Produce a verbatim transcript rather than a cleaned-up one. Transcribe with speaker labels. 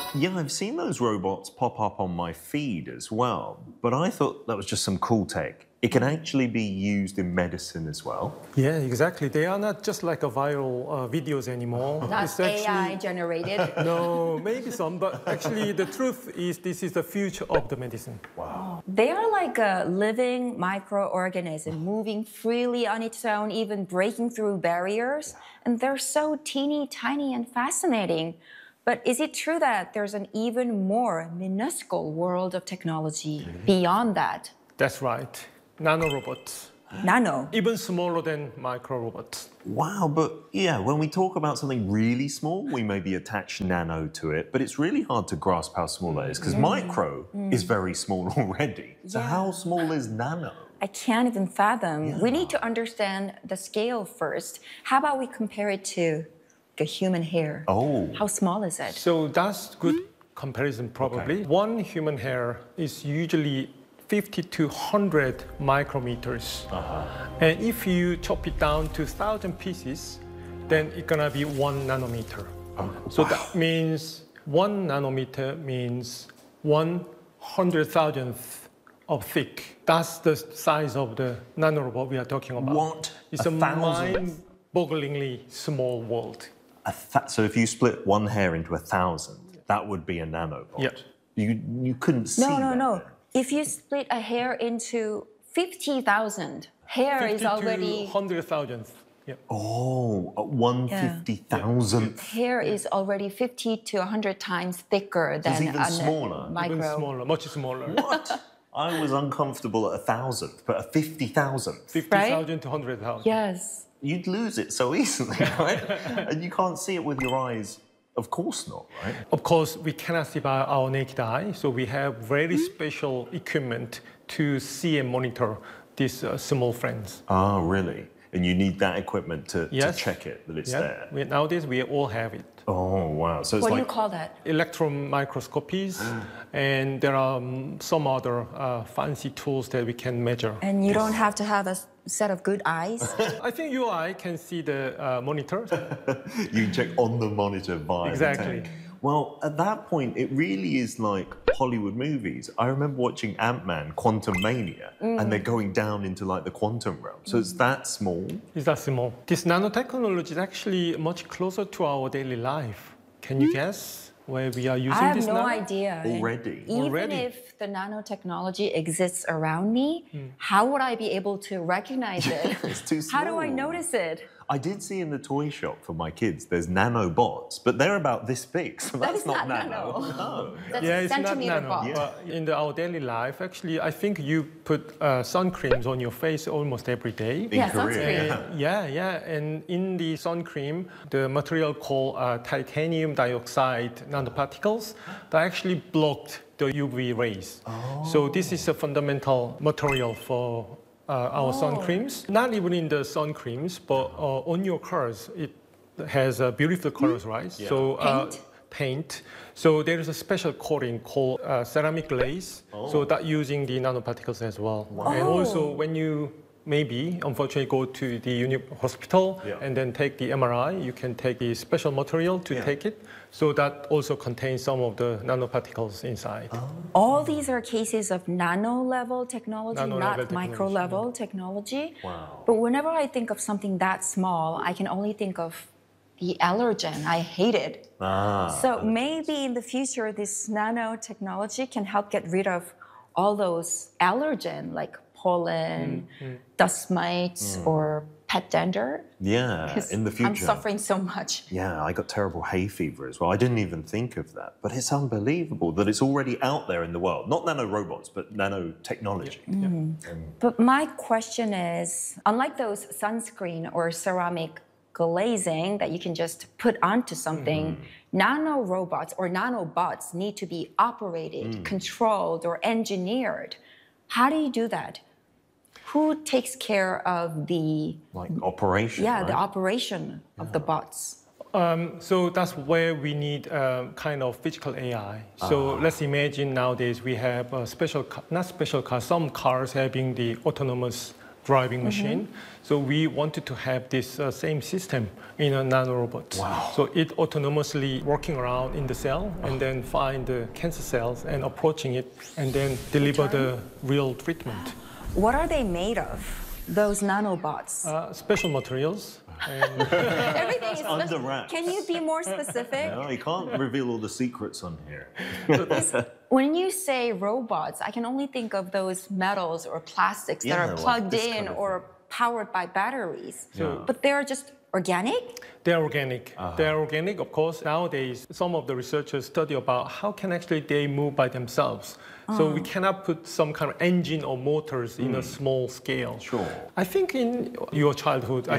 Speaker 1: Yeah, I've seen those robots pop up on my feed as well, but I thought that was just some cool tech. It can actually be used in medicine as well.
Speaker 2: Yeah, exactly. They are not just like a viral uh, videos anymore.
Speaker 3: Not
Speaker 2: It's actually,
Speaker 3: A I generated.
Speaker 2: No, maybe some, but actually the truth is this is the future of the medicine.
Speaker 1: Wow.
Speaker 3: They are like a living microorganism moving freely on its own, even breaking through barriers. And they're so teeny tiny and fascinating. But is it true that there's an even more minuscule world of technology beyond that?
Speaker 2: That's right. Nanorobots.
Speaker 3: Nano.
Speaker 2: Even smaller than micro robots.
Speaker 1: Wow, but yeah, when we talk about something really small, we maybe attach nano to it, but it's really hard to grasp how small that is because micro is very small already. So
Speaker 3: Yeah.
Speaker 1: how small is nano?
Speaker 3: I can't even fathom. We need to understand the scale first. How about we compare it to a human hair?
Speaker 1: Oh.
Speaker 3: How small is it?
Speaker 2: So that's good comparison probably. One human hair is usually fifty to one hundred micrometers.
Speaker 1: Uh-huh.
Speaker 2: And if you chop it down to one thousand pieces, then it's gonna be one nanometer.
Speaker 1: Oh,
Speaker 2: So
Speaker 1: wow.
Speaker 2: that means one nanometer means one hundred thousandth of thick. That's the size of the nanorobot we are talking about.
Speaker 1: What?
Speaker 2: It's
Speaker 1: A
Speaker 2: a,
Speaker 1: thousandth?
Speaker 2: mind-bogglingly small world.
Speaker 1: A th- so if you split one hair into a thousand, that would be a nanobot.
Speaker 2: Yeah.
Speaker 1: You you couldn't see
Speaker 3: No, no,
Speaker 1: that
Speaker 3: no.
Speaker 1: then.
Speaker 3: If you split a hair into fifty thousand, hair is
Speaker 2: fifty to
Speaker 3: already
Speaker 2: one hundred thousandth. Yeah.
Speaker 1: Oh, a one fifty thousandth.
Speaker 3: hair is already fifty to one hundred times thicker than
Speaker 1: even
Speaker 3: a
Speaker 1: smaller.
Speaker 3: micro.
Speaker 2: Even smaller, much smaller.
Speaker 1: What? I was uncomfortable at a thousandth, but a fifty thousandth.
Speaker 2: fifty thousand to one hundred thousand.
Speaker 3: Yes.
Speaker 1: You'd lose it so easily, right? And you can't see it with your eyes. Of course not, right?
Speaker 2: Of course, we cannot see by our naked eye, so we have very special equipment to see and monitor these uh, small frames.
Speaker 1: Ah, really? And you need that equipment to,
Speaker 2: Yes.
Speaker 1: to check it, that it's
Speaker 2: Yeah.
Speaker 1: there.
Speaker 2: We, nowadays, we all have it.
Speaker 1: Oh, wow. So it's
Speaker 3: What do
Speaker 1: like...
Speaker 3: you call that?
Speaker 2: Electron microscopies, and there are um, some other uh, fancy tools that we can measure.
Speaker 3: And you don't have to have a s- set of good eyes.
Speaker 2: I think your eye can see the uh, monitor.
Speaker 1: You check on the monitor via
Speaker 2: Exactly.
Speaker 1: the tank. Well, at that point, it really is like Hollywood movies. I remember watching Ant-Man, Quantum Mania, and they're going down into like the quantum realm. So it's that small.
Speaker 2: Is that small? This nanotechnology is actually much closer to our daily life. Can you guess where we are using
Speaker 3: I have
Speaker 2: this
Speaker 3: no
Speaker 2: now?
Speaker 3: idea.
Speaker 1: Already?
Speaker 3: Even
Speaker 2: Already?
Speaker 3: if the nanotechnology exists around me, how would I be able to recognize it?
Speaker 1: It's too
Speaker 3: How do I
Speaker 1: small.
Speaker 3: notice it?
Speaker 1: I did see in the toy shop for my kids, there's nanobots, but they're about this big, so
Speaker 3: That
Speaker 1: that's
Speaker 3: is
Speaker 1: not,
Speaker 3: not
Speaker 1: nano.
Speaker 3: nano.
Speaker 1: No.
Speaker 3: That's
Speaker 2: Yeah,
Speaker 3: a
Speaker 2: it's not
Speaker 3: centimeter
Speaker 2: nano.
Speaker 3: box.
Speaker 2: But in the, our daily life, actually, I think you put uh, sun creams on your face almost every day.
Speaker 1: In
Speaker 3: Yeah,
Speaker 1: Korea.
Speaker 3: sunscreen.
Speaker 2: And yeah, yeah, and in the sun cream, the material called uh, titanium dioxide nanoparticles that actually blocked the U V rays. So this is a fundamental material for uh, our sun creams. Not even in the sun creams, but uh, on your cars, it has uh, beautiful colors, right? So uh,
Speaker 3: Paint?
Speaker 2: paint. So there is a special coating called uh, ceramic glaze. So that using the nanoparticles as well. And
Speaker 3: Oh.
Speaker 2: also when you maybe, unfortunately, go to the uni- hospital
Speaker 1: Yeah.
Speaker 2: and then take the M R I, you can take the special material to
Speaker 1: Yeah.
Speaker 2: take it. So that also contains some of the nanoparticles inside.
Speaker 3: All these are cases of nano level technology,
Speaker 2: Nano
Speaker 3: not
Speaker 2: level
Speaker 3: micro
Speaker 2: technology,
Speaker 3: level technology.
Speaker 1: Wow.
Speaker 3: But whenever I think of something that small, I can only think of the allergen. I hate it.
Speaker 1: Ah.
Speaker 3: So maybe in the future, this nanotechnology can help get rid of all those allergen like pollen, dust mites, or pet dander.
Speaker 1: Yeah,
Speaker 3: 'Cause
Speaker 1: in the future.
Speaker 3: I'm suffering so much.
Speaker 1: Yeah, I got terrible hay fever as well. I didn't even think of that. But it's unbelievable that it's already out there in the world. Not nanorobots, but nanotechnology.
Speaker 3: But my question is, unlike those sunscreen or ceramic glazing that you can just put onto something, nano robots or nanobots need to be operated, controlled, or engineered. How do you do that? Who takes care of the
Speaker 1: Like operation,
Speaker 3: yeah the
Speaker 1: right?
Speaker 3: operation of the bots?
Speaker 2: So that's where we need um, kind of physical A I. So let's imagine nowadays we have a special, ca- not special cars, some cars having the autonomous driving machine. So we wanted to have this uh, same system in a nanorobot.
Speaker 1: Wow.
Speaker 2: So it autonomously working around in the cell and then find the cancer cells and approaching it and then deliver the real treatment.
Speaker 3: What are they made of? Those nanobots.
Speaker 2: Uh, special materials. And
Speaker 3: Everything is
Speaker 1: under
Speaker 3: special.
Speaker 1: wraps.
Speaker 3: Can you be more specific?
Speaker 1: No, you can't reveal all the secrets on here.
Speaker 3: When you say robots, I can only think of those metals or plastics
Speaker 1: Yeah,
Speaker 3: that are
Speaker 1: like
Speaker 3: plugged
Speaker 1: this
Speaker 3: in
Speaker 1: kind of
Speaker 3: or powered by batteries.
Speaker 1: Yeah.
Speaker 3: But they're just organic?
Speaker 2: they're organic. They're organic, of course. Nowadays, some of the researchers study about how can actually they move by themselves. So we cannot put some kind of engine or motors in a small scale.
Speaker 1: Sure.
Speaker 2: I think in your childhood, I